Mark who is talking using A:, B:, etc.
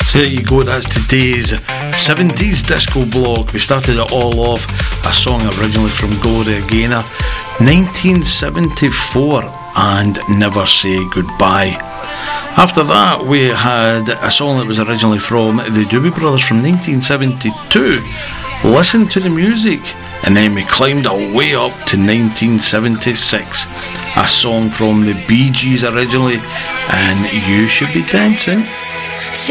A: So there you go, that's today's 70s disco blog. We started it all off, a song originally from Gloria Gaynor, 1974, and Never Say Goodbye. After that, we had a song that was originally from the Doobie Brothers from 1972, Listen to the Music. And then we climbed our way up to 1976, a song from the Bee Gees originally, and You Should Be Dancing.